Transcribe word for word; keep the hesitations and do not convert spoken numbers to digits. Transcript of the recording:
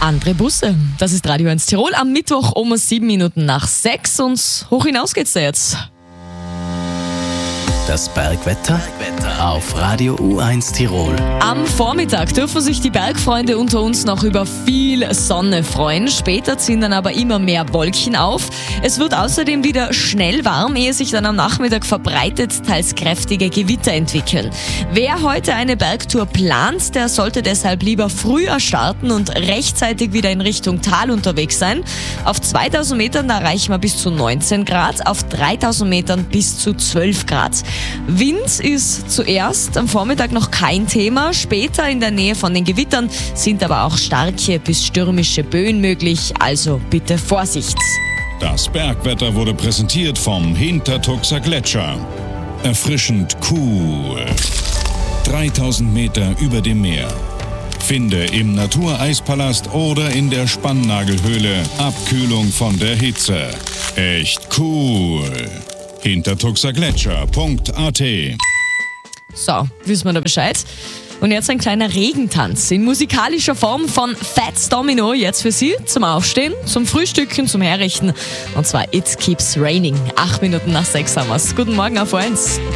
Andere Busse. Das ist Radio eins Tirol am Mittwoch um sieben Minuten nach sechs und hoch hinaus geht's da jetzt. Das Bergwetter auf Radio U eins Tirol. Am Vormittag dürfen sich die Bergfreunde unter uns noch über viel Sonne freuen. Später ziehen dann aber immer mehr Wolken auf. Es wird außerdem wieder schnell warm, ehe sich dann am Nachmittag verbreitet teils kräftige Gewitter entwickeln. Wer heute eine Bergtour plant, der sollte deshalb lieber früher starten und rechtzeitig wieder in Richtung Tal unterwegs sein. Auf zweitausend Metern da erreichen wir bis zu neunzehn Grad, auf dreitausend Metern bis zu zwölf Grad. Wind ist zuerst am Vormittag noch kein Thema, später in der Nähe von den Gewittern sind aber auch starke bis stürmische Böen möglich, also bitte Vorsicht. Das Bergwetter wurde präsentiert vom Hintertuxer Gletscher. Erfrischend cool. dreitausend Meter über dem Meer. Finde im Natureispalast oder in der Spannnagelhöhle Abkühlung von der Hitze. Echt cool. Hintertuxergletscher punkt a t. So, wissen wir da Bescheid. Und jetzt ein kleiner Regentanz in musikalischer Form von Fats Domino. Jetzt für Sie zum Aufstehen, zum Frühstücken, zum Herrichten. Und zwar It Keeps Raining. Acht Minuten nach sechs haben wir's. Guten Morgen auf eins.